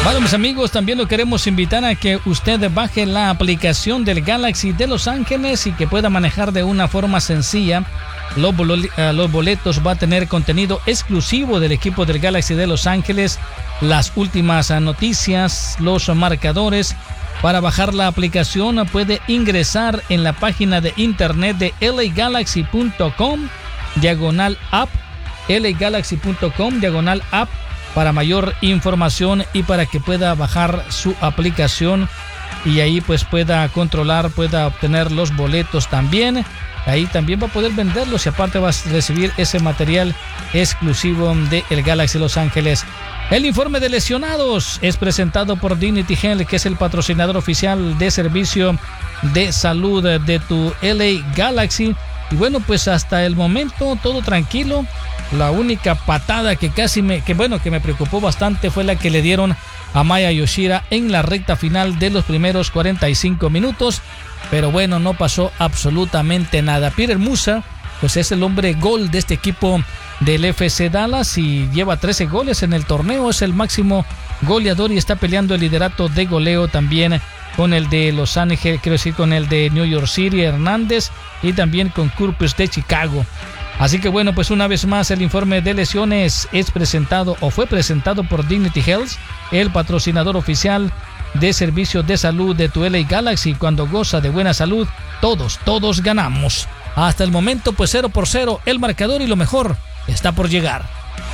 Bueno, mis amigos, también lo queremos invitar a que usted baje la aplicación del Galaxy de Los Ángeles y que pueda manejar de una forma sencilla. Los boletos va a tener contenido exclusivo del equipo del Galaxy de Los Ángeles, las últimas noticias, los marcadores. Para bajar la aplicación puede ingresar en la página de internet de lagalaxy.com/app, lagalaxy.com/app, para mayor información y para que pueda bajar su aplicación y ahí pues pueda controlar, pueda obtener los boletos también. Ahí también va a poder venderlos y aparte va a recibir ese material exclusivo de el Galaxy Los Ángeles. El informe de lesionados es presentado por Dignity Health, que es el patrocinador oficial de servicio de salud de tu LA Galaxy. Y bueno, pues hasta el momento todo tranquilo. La única patada que me preocupó bastante fue la que le dieron a Maya Yoshida en la recta final de los primeros 45 minutos. Pero bueno, no pasó absolutamente nada. Peter Musa, pues es el hombre gol de este equipo del FC Dallas y lleva 13 goles en el torneo. Es el máximo goleador y está peleando el liderato de goleo también con el de Los Ángeles, con el de New York City, Hernández, y también con Curtis de Chicago. Así que bueno, pues una vez más el informe de lesiones fue presentado por Dignity Health, el patrocinador oficial de servicios de salud de tu LA Galaxy. Cuando goza de buena salud, todos ganamos. Hasta el momento pues 0-0 el marcador y lo mejor está por llegar.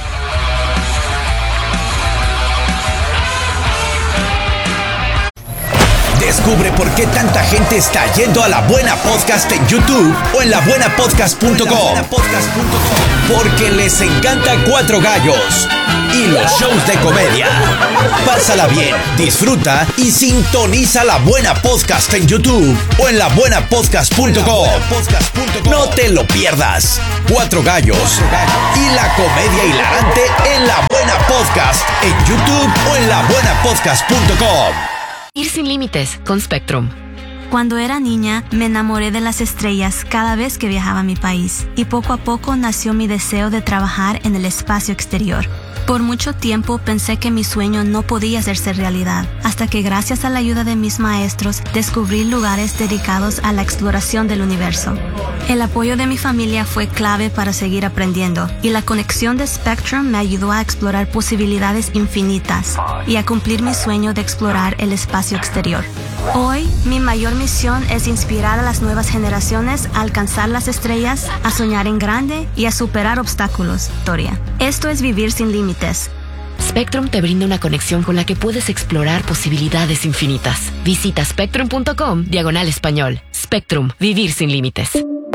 Descubre por qué tanta gente está yendo a La Buena Podcast en YouTube o en labuenapodcast.com. Porque les encanta Cuatro Gallos y los shows de comedia. Pásala bien, disfruta y sintoniza La Buena Podcast en YouTube o en labuenapodcast.com. No te lo pierdas. Cuatro Gallos y la comedia hilarante en La Buena Podcast en YouTube o en labuenapodcast.com. Ir sin límites con Spectrum. Cuando era niña, me enamoré de las estrellas cada vez que viajaba a mi país y poco a poco nació mi deseo de trabajar en el espacio exterior. Por mucho tiempo pensé que mi sueño no podía hacerse realidad, hasta que gracias a la ayuda de mis maestros descubrí lugares dedicados a la exploración del universo. El apoyo de mi familia fue clave para seguir aprendiendo, y la conexión de Spectrum me ayudó a explorar posibilidades infinitas y a cumplir mi sueño de explorar el espacio exterior. Hoy, mi mayor misión es inspirar a las nuevas generaciones a alcanzar las estrellas, a soñar en grande y a superar obstáculos. Esto es vivir sin límites. Spectrum te brinda una conexión con la que puedes explorar posibilidades infinitas. Visita spectrum.com/español. Spectrum, vivir sin límites.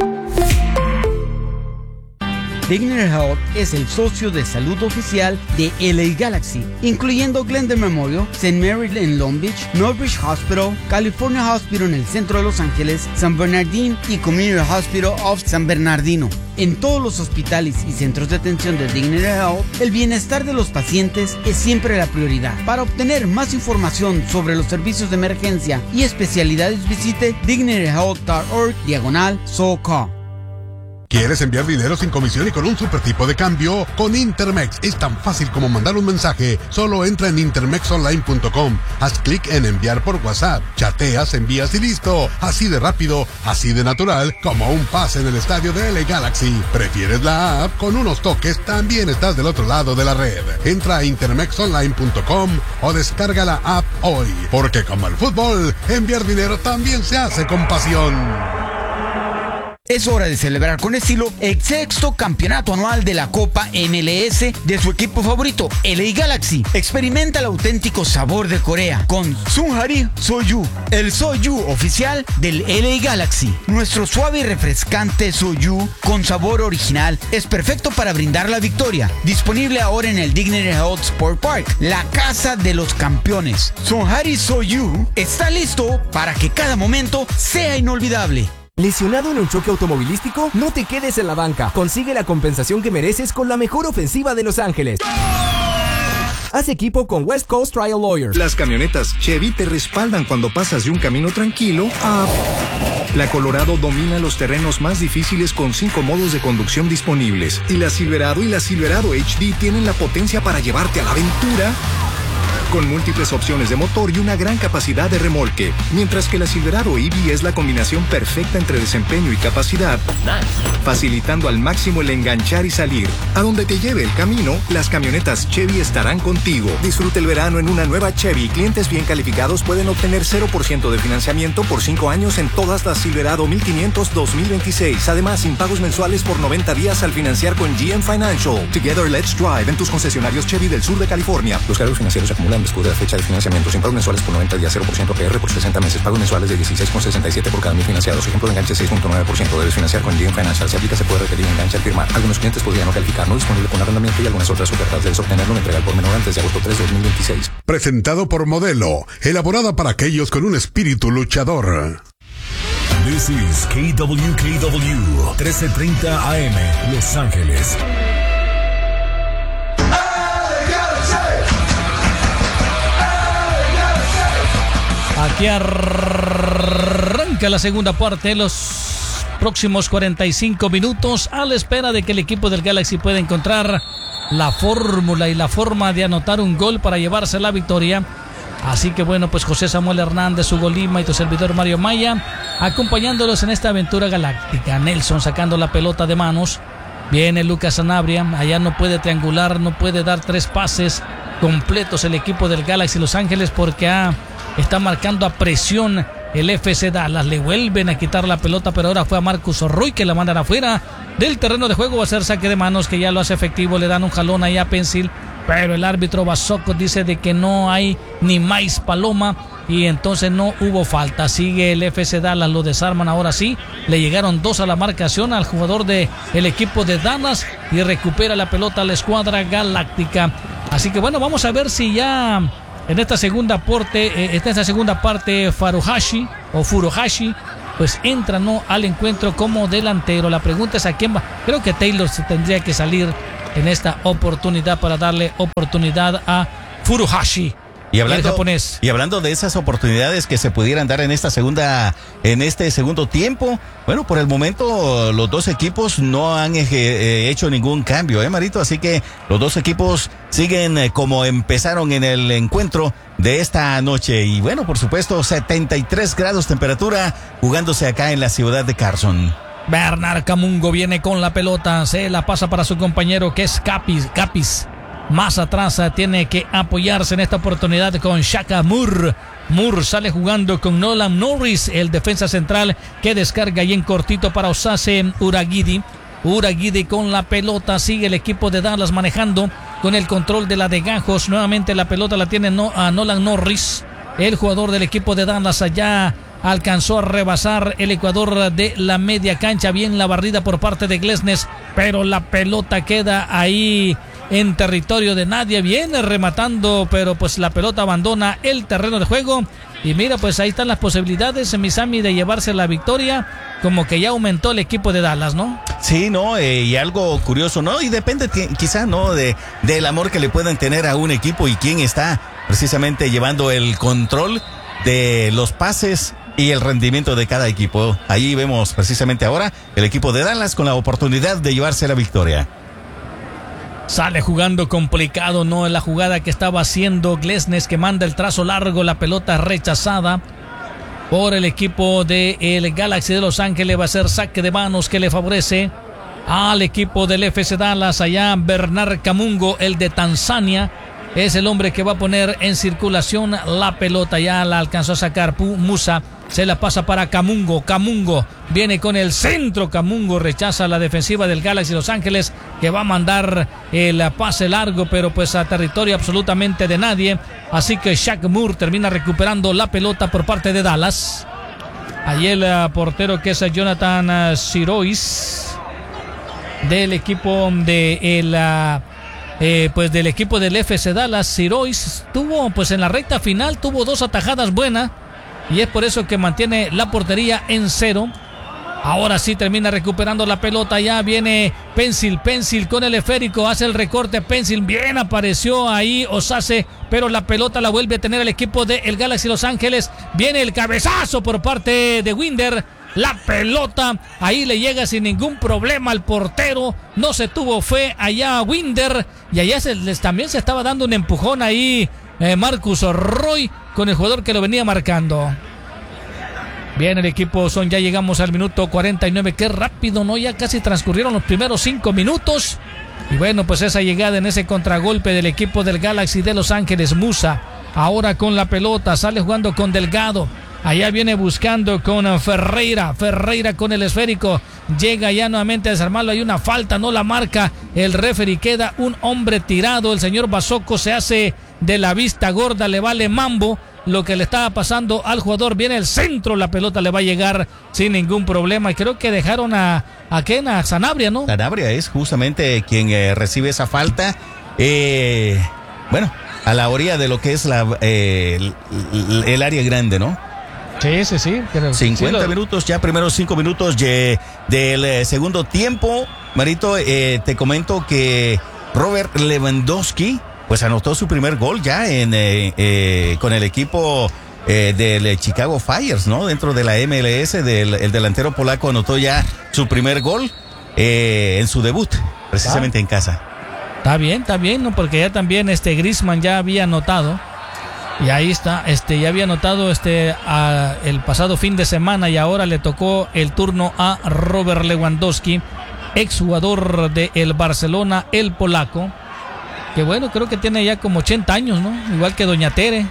Dignity Health es el socio de salud oficial de LA Galaxy, incluyendo Glendale Memorial, St. Mary's en Long Beach, Northbridge Hospital, California Hospital en el centro de Los Ángeles, San Bernardino y Community Hospital of San Bernardino. En todos los hospitales y centros de atención de Dignity Health, el bienestar de los pacientes es siempre la prioridad. Para obtener más información sobre los servicios de emergencia y especialidades, visite dignityhealth.org/SoCal. ¿Quieres enviar dinero sin comisión y con un super tipo de cambio? Con Intermex es tan fácil como mandar un mensaje. Solo entra en intermexonline.com, haz clic en enviar por WhatsApp, chateas, envías y listo. Así de rápido, así de natural, como un pase en el estadio de LA Galaxy. ¿Prefieres la app? Con unos toques también estás del otro lado de la red. Entra a intermexonline.com o descarga la app hoy. Porque como el fútbol, enviar dinero también se hace con pasión. Es hora de celebrar con estilo el 6º campeonato anual de la Copa MLS de su equipo favorito, LA Galaxy. Experimenta el auténtico sabor de Corea con Sunhari Soju, el Soju oficial del LA Galaxy. Nuestro suave y refrescante Soju con sabor original es perfecto para brindar la victoria. Disponible ahora en el Dignity Health Sport Park, la casa de los campeones. Sunhari Soju está listo para que cada momento sea inolvidable. ¿Lesionado en un choque automovilístico? No te quedes en la banca. Consigue la compensación que mereces con la mejor ofensiva de Los Ángeles. Haz equipo con West Coast Trial Lawyers. Las camionetas Chevy te respaldan cuando pasas de un camino tranquilo a... La Colorado domina los terrenos más difíciles con 5 modos de conducción disponibles. Y la Silverado HD tienen la potencia para llevarte a la aventura con múltiples opciones de motor y una gran capacidad de remolque, mientras que la Silverado EV es la combinación perfecta entre desempeño y capacidad, facilitando al máximo el enganchar y salir. A donde te lleve el camino, las camionetas Chevy estarán contigo. Disfruta el verano en una nueva Chevy. Clientes bien calificados pueden obtener 0% de financiamiento por 5 años en todas las Silverado 1500 2026. Además, sin pagos mensuales por 90 días al financiar con GM Financial. Together, let's drive en tus concesionarios Chevy del sur de California. Los cargos financieros se acumulan después de la fecha de financiamiento. Sin pagos mensuales por 90 días, 0% APR por 60 meses. Pagos mensuales de 16,67 por cada mil financiados. Ejemplo de enganche 6.9%. Debes financiar con GM Financial. Si aplica, se puede requerir enganche al firmar. Algunos clientes podrían no calificar. No disponible con arrendamiento y algunas otras ofertas. Debes obtenerlo en entrega por menor antes de agosto 3 de 2026. Presentado por Modelo, elaborada para aquellos con un espíritu luchador. This is KWKW 1330 AM, Los Ángeles. Aquí arranca la segunda parte, los próximos 45 minutos, a la espera de que el equipo del Galaxy pueda encontrar la fórmula y la forma de anotar un gol para llevarse la victoria. Así que bueno, pues José Samuel Hernández, Hugo Lima y tu servidor Mario Maya, acompañándolos en esta aventura galáctica. Nelson sacando la pelota de manos. Viene Lucas Sanabria, allá no puede triangular, no puede dar 3 pases completos el equipo del Galaxy Los Ángeles porque está marcando a presión el FC Dallas. Le vuelven a quitar la pelota, pero ahora fue a Marcus Ruy que la mandan afuera del terreno de juego. Va a ser saque de manos que ya lo hace efectivo. Le dan un jalón ahí a Pencil, pero el árbitro Basocco dice de que no hay ni más paloma y entonces no hubo falta. Sigue el FC Dallas, lo desarman ahora sí. Le llegaron 2 a la marcación al jugador del equipo de Dallas y recupera la pelota a la escuadra galáctica. Así que bueno, vamos a ver si ya en esta segunda parte Furuhashi pues entra al encuentro como delantero. La pregunta es a quién va. Creo que Taylor se tendría que salir en esta oportunidad para darle oportunidad a Furuhashi. Y hablando, el japonés. Y hablando de esas oportunidades que se pudieran dar en este segundo tiempo, bueno, por el momento los dos equipos no han hecho ningún cambio, Marito, así que los dos equipos siguen como empezaron en el encuentro de esta noche. Y bueno, por supuesto, 73 grados temperatura jugándose acá en la ciudad de Carson. Bernard Camungo viene con la pelota, se la pasa para su compañero que es Capis. Más atrás tiene que apoyarse en esta oportunidad con Shaka Moore. Moore sale jugando con Nolan Norris, el defensa central que descarga ahí en cortito para Osase Uragidi. Uragidi con la pelota, sigue el equipo de Dallas manejando con el control de la de Gajos. Nuevamente la pelota la tiene a Nolan Norris, el jugador del equipo de Dallas. Allá alcanzó a rebasar el Ecuador de la media cancha. Bien la barrida por parte de Glesnes, pero la pelota queda ahí en territorio de nadie. Viene rematando, pero pues la pelota abandona el terreno de juego. Y mira, pues ahí están las posibilidades, Misami, de llevarse la victoria. Como que ya aumentó el equipo de Dallas, ¿no? Sí, ¿no? Y algo curioso, ¿no? Y depende quizá, ¿no? Del amor que le puedan tener a un equipo y quién está precisamente llevando el control de los pases y el rendimiento de cada equipo. Ahí vemos precisamente ahora el equipo de Dallas con la oportunidad de llevarse la victoria. Sale jugando complicado, ¿no? En la jugada que estaba haciendo Glesnes, que manda el trazo largo, la pelota rechazada por el equipo del Galaxy de Los Ángeles. Va a ser saque de manos que le favorece al equipo del FC Dallas. Allá Bernard Camungo, el de Tanzania, es el hombre que va a poner en circulación la pelota. Ya la alcanzó a sacar Musa. Se la pasa para Camungo. Camungo viene con el centro. Camungo rechaza la defensiva del Galaxy Los Ángeles, que va a mandar el pase largo, pero pues a territorio absolutamente de nadie. Así que Shaq Moore termina recuperando la pelota por parte de Dallas. Allí el portero que es Jonathan Sirois del equipo del equipo del FC Dallas. Sirois tuvo pues en la recta final tuvo 2 atajadas buenas. Y es por eso que mantiene la portería en 0. Ahora sí termina recuperando la pelota. Ya viene Pencil con el esférico. Hace el recorte Pencil. Bien apareció ahí Osase. Pero la pelota la vuelve a tener el equipo del Galaxy Los Ángeles. Viene el cabezazo por parte de Winder. La pelota ahí le llega sin ningún problema al portero. No se tuvo fe allá Winder. Y allá también se estaba dando un empujón ahí Marcus Roy con el jugador que lo venía marcando. Bien, el equipo ya llegamos al minuto 49. Qué rápido, ¿no? Ya casi transcurrieron los primeros 5 minutos. Y bueno, pues esa llegada en ese contragolpe del equipo del Galaxy de Los Ángeles. Musa, ahora con la pelota, sale jugando con Delgado. Allá viene buscando con Ferreira. Ferreira con el esférico. Llega ya nuevamente a desarmarlo. Hay una falta, no la marca el referee. Queda un hombre tirado. El señor Basoco se hace de la vista gorda. Le vale mambo lo que le estaba pasando al jugador. Viene el centro, la pelota le va a llegar sin ningún problema. Y creo que dejaron a Sanabria, ¿no? Sanabria es justamente quien recibe esa falta. Bueno, a la orilla de lo que es el área grande, ¿no? Sí. 50 minutos, ya primeros 5 minutos del segundo tiempo. Marito, te comento que Robert Lewandowski pues anotó su primer gol ya con el equipo del Chicago Fires, ¿no? Dentro de la MLS, el delantero polaco anotó ya su primer gol en su debut, precisamente en casa. Está bien, ¿no? Porque ya también Griezmann ya había anotado. Y ahí está, ya había anotado el pasado fin de semana y ahora le tocó el turno a Robert Lewandowski, exjugador del Barcelona, el polaco. Que bueno, creo que tiene ya como 80 años, ¿no? Igual que Doña Tere.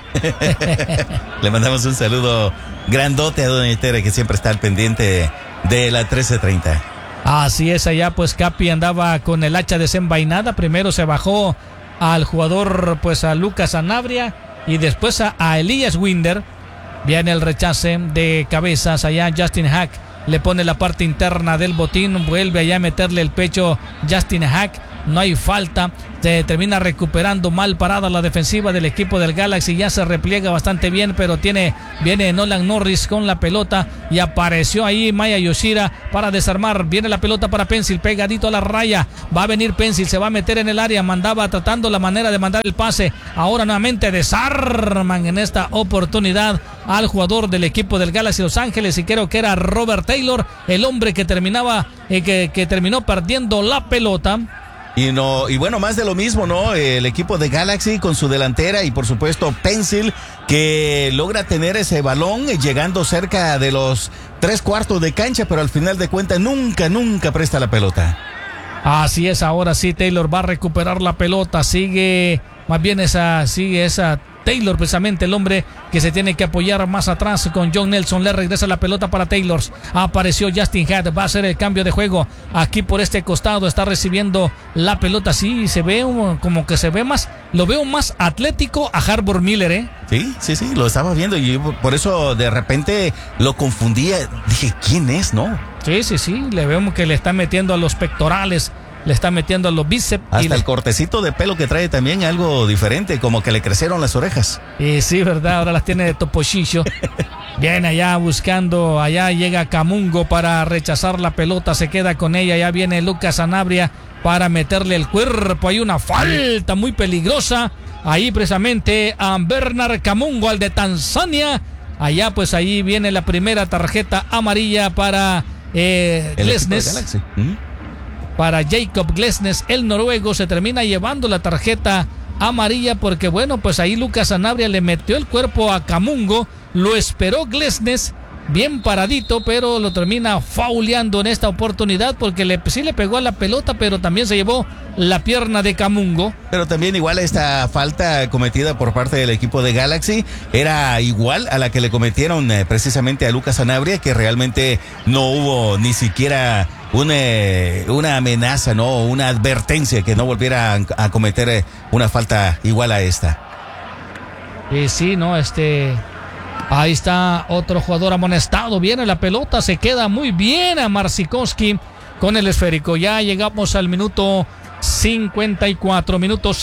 Le mandamos un saludo grandote a Doña Tere, que siempre está al pendiente de la 1330. Así es, allá pues Capi andaba con el hacha desenvainada. Primero se bajó al jugador, pues a Lucas Sanabria, y después a Elias Winder. Viene el rechace de cabezas. Allá Justin Hack le pone la parte interna del botín. Vuelve allá a meterle el pecho Justin Hack. No hay falta. Se termina recuperando, mal parada la defensiva del equipo del Galaxy. Ya se repliega bastante bien, pero viene Nolan Norris con la pelota y apareció ahí Maya Yoshida para desarmar. Viene la pelota para Pencil, pegadito a la raya. Va a venir Pencil, se va a meter en el área. Mandaba tratando la manera de mandar el pase. Ahora nuevamente desarman en esta oportunidad al jugador del equipo del Galaxy Los Ángeles, y creo que era Robert Taylor, el hombre que terminó perdiendo la pelota. Y bueno, más de lo mismo, ¿no? El equipo de Galaxy con su delantera y por supuesto Pencil, que logra tener ese balón llegando cerca de los 3/4 de cancha, pero al final de cuentas nunca presta la pelota. Así es, ahora sí Taylor va a recuperar la pelota. Sigue esa Taylor, precisamente el hombre que se tiene que apoyar más atrás con John Nelson. Le regresa la pelota para Taylor. Apareció Justin Hack, va a hacer el cambio de juego aquí por este costado. Está recibiendo la pelota. Sí, se ve como que se ve más, lo veo más atlético a Harbour Miller, ¿eh? Sí, lo estaba viendo y por eso de repente lo confundía. Dije, ¿quién es, no? Sí, le vemos que le está metiendo a los pectorales, le está metiendo a los bíceps. Hasta el cortecito de pelo que trae también algo diferente, como que le crecieron las orejas. Sí, verdad, ahora las tiene de topochillo. Viene allá buscando, allá llega Camungo para rechazar la pelota, se queda con ella. Ya viene Lucas Sanabria para meterle el cuerpo. Hay una falta muy peligrosa ahí precisamente a Bernard Camungo, al de Tanzania. Allá pues ahí viene la primera tarjeta amarilla para Glesnes. Para Jacob Glesnes, el noruego, se termina llevando la tarjeta amarilla porque bueno, pues ahí Lucas Sanabria le metió el cuerpo a Camungo, lo esperó Glesnes bien paradito, pero lo termina fauleando en esta oportunidad porque sí le pegó a la pelota, pero también se llevó la pierna de Camungo. Pero también igual esta falta cometida por parte del equipo de Galaxy era igual a la que le cometieron precisamente a Lucas Sanabria, que realmente no hubo ni siquiera una amenaza, ¿no? Una advertencia que no volviera a cometer una falta igual a esta. Sí, no, ahí está otro jugador amonestado. Viene la pelota, se queda muy bien a Marsikowski con el esférico. Ya llegamos al minuto 54.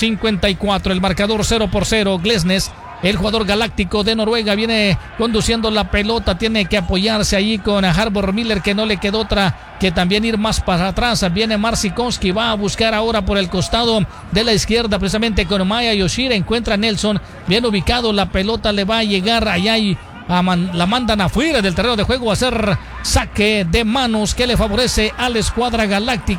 El marcador 0-0. Glesnes, el jugador galáctico de Noruega, viene conduciendo la pelota. Tiene que apoyarse allí con Harbour Miller, que no le quedó otra que también ir más para atrás. Viene Marsikowski, va a buscar ahora por el costado de la izquierda, precisamente con Maya Yoshida. Encuentra a Nelson, bien ubicado. La pelota le va a llegar allá y la mandan afuera del terreno de juego a hacer saque de manos que le favorece a la escuadra galáctica.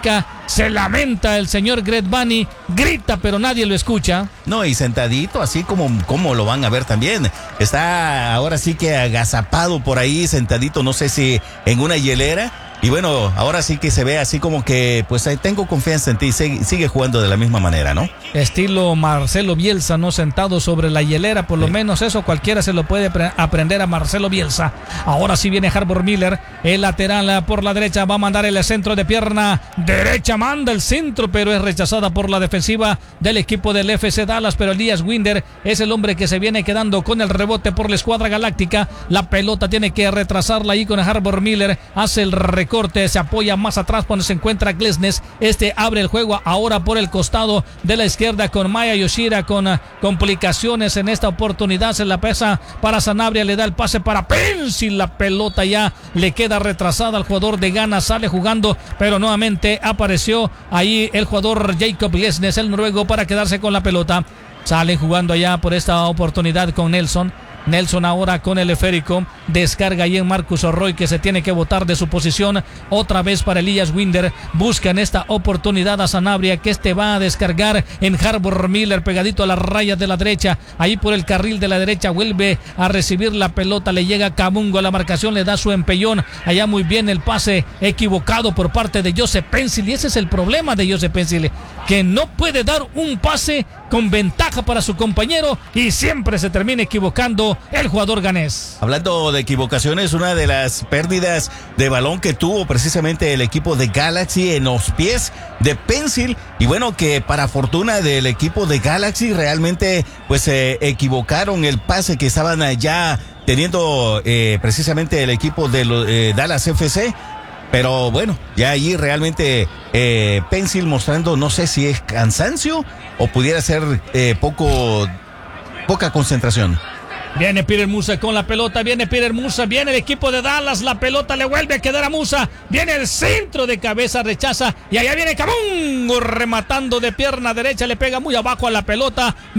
Se lamenta el señor Greg Vanney, grita pero nadie lo escucha. No, y sentadito, así como lo van a ver también. Está ahora sí que agazapado por ahí, sentadito, no sé si en una hielera. Y bueno, ahora sí que se ve así como que, pues tengo confianza en ti, sigue jugando de la misma manera, ¿no? Estilo Marcelo Bielsa, ¿no? Sentado sobre la hielera, por lo menos eso cualquiera se lo puede aprender a Marcelo Bielsa. Ahora sí viene Harbour Miller, el lateral por la derecha, va a mandar el centro de pierna derecha, manda el centro, pero es rechazada por la defensiva del equipo del FC Dallas, pero Elias Winder es el hombre que se viene quedando con el rebote por la escuadra galáctica. La pelota tiene que retrasarla ahí con Harbour Miller, hace el recorte, se apoya más atrás cuando se encuentra Glesnes. Este abre el juego ahora por el costado de la izquierda con Maya Yoshida, con complicaciones en esta oportunidad. Se la pesa para Sanabria, le da el pase para Pencil. La pelota ya le queda retrasada al jugador de Ghana, sale jugando, pero nuevamente apareció ahí el jugador Jacob Glesnes, el noruego, para quedarse con la pelota. Sale jugando allá por esta oportunidad con Nelson. Nelson ahora con el esférico, descarga ahí en Marcus Roy, que se tiene que botar de su posición, otra vez para Elias Winder, busca en esta oportunidad a Sanabria, que va a descargar en Harbour Miller, pegadito a las rayas de la derecha, ahí por el carril de la derecha, vuelve a recibir la pelota, le llega Kabungo a la marcación, le da su empellón, allá muy bien el pase equivocado por parte de Joseph Pencil, y ese es el problema de Joseph Pencil, que no puede dar un pase con ventaja para su compañero y siempre se termina equivocando el jugador ganés. Hablando de equivocaciones, una de las pérdidas de balón que tuvo precisamente el equipo de Galaxy en los pies de Pencil, y bueno, que para fortuna del equipo de Galaxy realmente pues equivocaron el pase que estaban ya teniendo precisamente el equipo de Dallas FC. Pero bueno, ya allí realmente Pencil mostrando, no sé si es cansancio o pudiera ser poca concentración. Viene Peter Musa con la pelota, viene Peter Musa, viene el equipo de Dallas, la pelota le vuelve a quedar a Musa, viene el centro de cabeza, rechaza, y allá viene Kabungo rematando de pierna derecha, le pega muy abajo a la pelota.